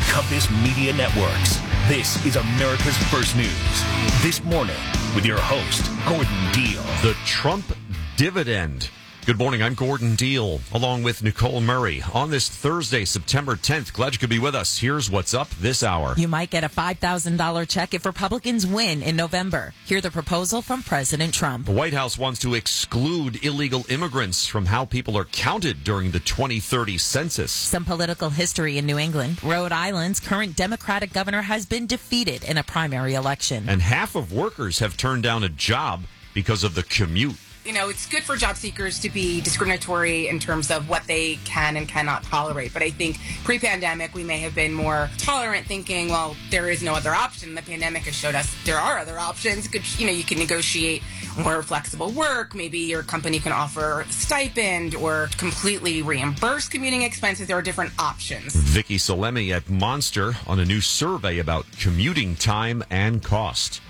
Compass Media Networks. This is America's First News. This morning with your host, Gordon Deal. The Trump dividend. Good morning, I'm Gordon Deal, along with Nicole Murray. On this Thursday, September 10th, glad you could be with us. Here's what's up this hour. You might get a $5,000 check if Republicans win in November. Hear the proposal from President Trump. The White House wants to exclude illegal immigrants from how people are counted during the 2030 census. Some political history in New England. Rhode Island's current Democratic governor has been defeated in a primary election. And half of workers have turned down a job because of the commute. You know, it's good for job seekers to be discriminatory in terms of what they can and cannot tolerate. But I think pre-pandemic, we may have been more tolerant, thinking, well, there is no other option. The pandemic has showed us there are other options. You can negotiate more flexible work. Maybe your company can offer a stipend or completely reimburse commuting expenses. There are different options. Vicky Salemi at Monster on a new survey about commuting time and cost.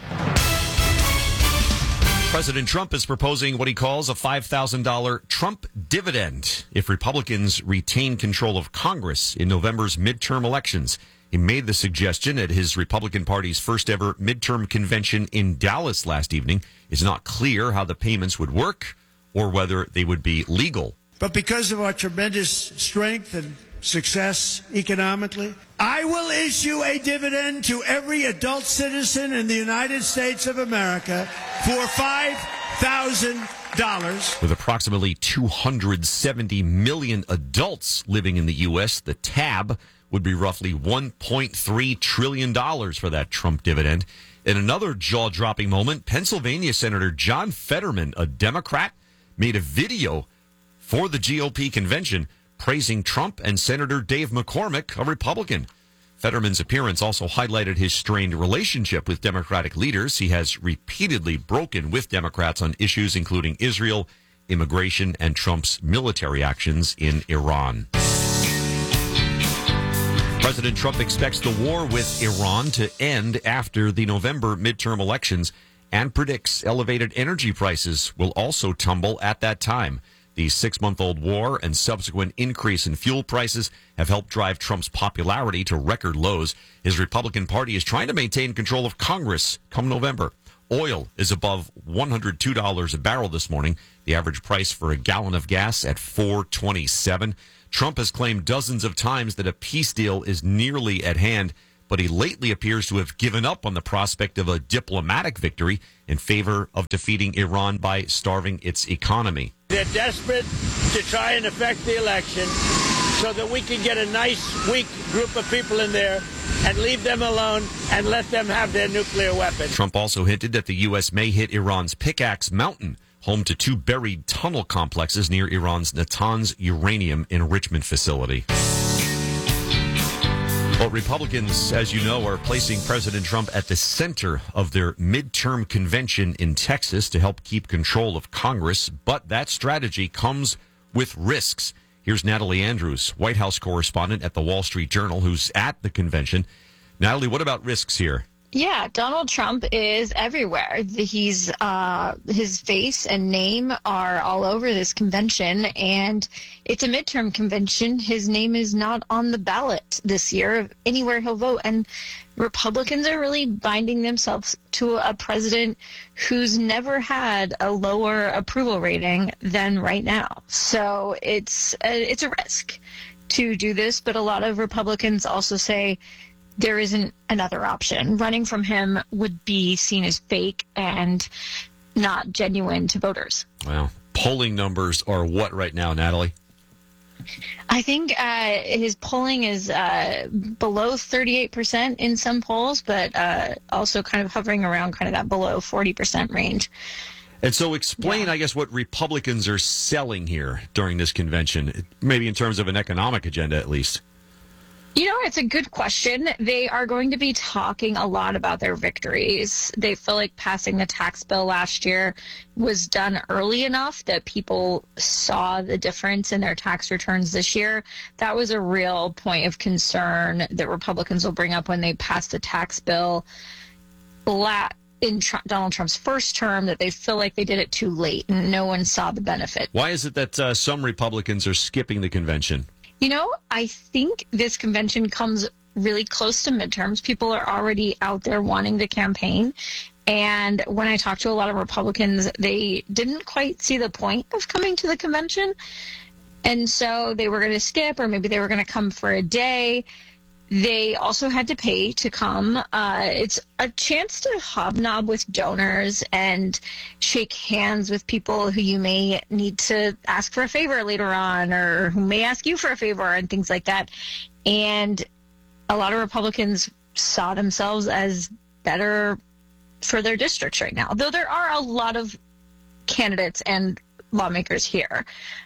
President Trump is proposing what he calls a $5,000 Trump dividend if Republicans retain control of Congress in November's midterm elections. He made the suggestion at his Republican Party's first ever midterm convention in Dallas last evening. It's not clear how the payments would work or whether they would be legal. But because of our tremendous strength and success economically, I will issue a dividend to every adult citizen in the United States of America for $5,000. With approximately 270 million adults living in the U.S., the tab would be roughly $1.3 trillion for that Trump dividend. In another jaw-dropping moment, Pennsylvania Senator John Fetterman, a Democrat, made a video for the GOP convention praising Trump and Senator Dave McCormick, a Republican. Fetterman's appearance also highlighted his strained relationship with Democratic leaders. He has repeatedly broken with Democrats on issues including Israel, immigration, and Trump's military actions in Iran. President Trump expects the war with Iran to end after the November midterm elections and predicts elevated energy prices will also tumble at that time. The 6-month-old war and subsequent increase in fuel prices have helped drive Trump's popularity to record lows. His Republican Party is trying to maintain control of Congress come November. Oil is above $102 a barrel this morning. The average price for a gallon of gas at $4.27. Trump has claimed dozens of times that a peace deal is nearly at hand, but he lately appears to have given up on the prospect of a diplomatic victory in favor of defeating Iran by starving its economy. They're desperate to try and affect the election so that we can get a nice, weak group of people in there and leave them alone and let them have their nuclear weapons. Trump also hinted that the U.S. may hit Iran's Pickaxe Mountain, home to 2 buried tunnel complexes near Iran's Natanz uranium enrichment facility. Well, Republicans, as you know, are placing President Trump at the center of their midterm convention in Texas to help keep control of Congress. But that strategy comes with risks. Here's Natalie Andrews, White House correspondent at the Wall Street Journal, who's at the convention. Natalie, what about risks here? Yeah, Donald Trump is everywhere. He's his face and name are all over this convention, and it's a midterm convention. His name is not on the ballot this year anywhere he'll vote, and Republicans are really binding themselves to a president who's never had a lower approval rating than right now. So it's a risk to do this, but a lot of Republicans also say there isn't another option. Running from him would be seen as fake and not genuine to voters. Well, polling numbers are what right now, Natalie? I think his polling is below 38% in some polls, but also kind of hovering around kind of that below 40% range. And so explain, I guess, what Republicans are selling here during this convention, maybe in terms of an economic agenda at least. You know, it's a good question. They are going to be talking a lot about their victories. They feel like passing the tax bill last year was done early enough that people saw the difference in their tax returns this year. That was a real point of concern that Republicans will bring up when they pass the tax bill in Donald Trump's first term, that they feel like they did it too late and no one saw the benefit. Why is it that some Republicans are skipping the convention? You know, I think this convention comes really close to midterms. People are already out there wanting to campaign. And when I talked to a lot of Republicans, they didn't quite see the point of coming to the convention. And so they were going to skip, or maybe they were going to come for a day. They also had to pay to come. It's a chance to hobnob with donors and shake hands with people who you may need to ask for a favor later on, or who may ask you for a favor and things like that. And a lot of Republicans saw themselves as better for their districts right now, though there are a lot of candidates and lawmakers here.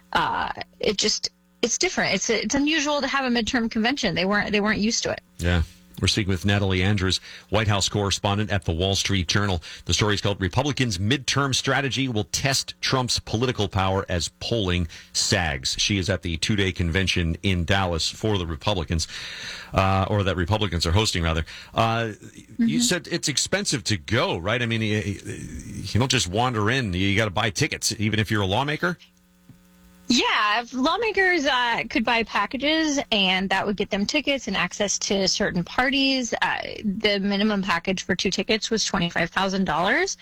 It's different. It's unusual to have a midterm convention. They weren't used to it. Yeah. We're speaking with Natalie Andrews, White House correspondent at the Wall Street Journal. The story is called "Republicans' Midterm Strategy Will Test Trump's Political Power as Polling Sags." She is at the two-day convention in Dallas for the Republicans, or that Republicans are hosting, rather. You said it's expensive to go, right? I mean, you don't just wander in. You got to buy tickets, even if you're a lawmaker. Yeah, lawmakers could buy packages, and that would get them tickets and access to certain parties. The minimum package for 2 tickets was $25,000.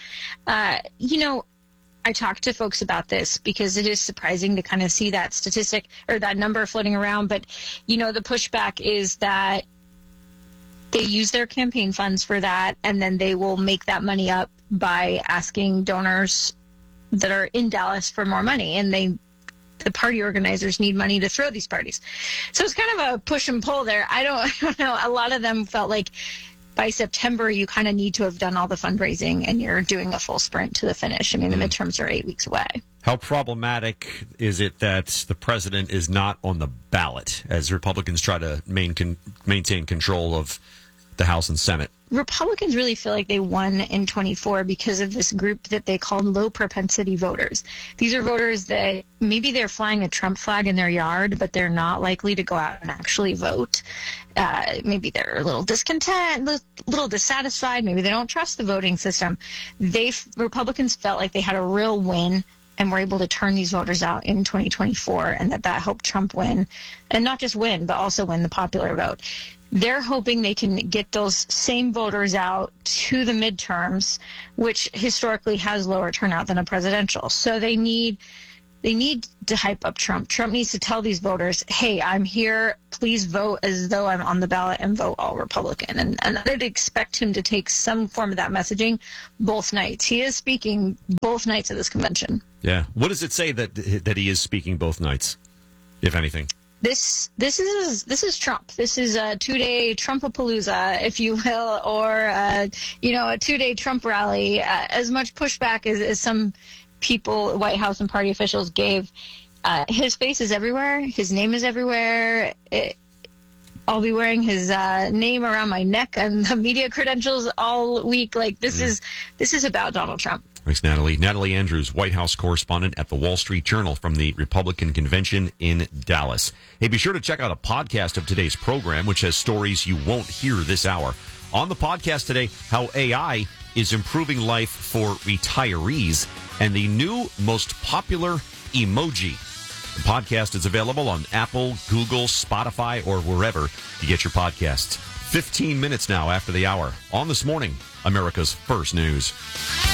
I talked to folks about this because it is surprising to kind of see that statistic or that number floating around. But, the pushback is that they use their campaign funds for that, and then they will make that money up by asking donors that are in Dallas for more money, and the party organizers need money to throw these parties. So it's kind of a push and pull there. I don't know. A lot of them felt like by September, you kind of need to have done all the fundraising and you're doing a full sprint to the finish. I mean, the midterms are 8 weeks away. How problematic is it that the president is not on the ballot as Republicans try to maintain control of the House and Senate? Republicans really feel like they won in 24 because of this group that they called low propensity voters. These are voters that maybe they're flying a Trump flag in their yard, but they're not likely to go out and actually vote. Maybe they're a little discontent, a little dissatisfied. Maybe they don't trust the voting system. Republicans felt like they had a real win and were able to turn these voters out in 2024, and that helped Trump win, and not just win, but also win the popular vote. They're hoping they can get those same voters out to the midterms, which historically has lower turnout than a presidential. So they need to hype up Trump. Trump needs to tell these voters, hey, I'm here. Please vote as though I'm on the ballot and vote all Republican. And I'd expect him to take some form of that messaging both nights. He is speaking both nights of this convention. Yeah. What does it say that he is speaking both nights, if anything? This is Trump. This is a 2-day Trumpapalooza, if you will, or a 2-day Trump rally. As much pushback as some people, White House and party officials gave, his face is everywhere. His name is everywhere. I'll be wearing his name around my neck and the media credentials all week. Like this is about Donald Trump. Thanks, Natalie. Natalie Andrews, White House correspondent at the Wall Street Journal from the Republican Convention in Dallas. Hey, be sure to check out a podcast of today's program, which has stories you won't hear this hour. On the podcast today, how AI is improving life for retirees and the new most popular emoji. The podcast is available on Apple, Google, Spotify, or wherever you get your podcasts. 15 minutes now after the hour on This Morning, America's First News.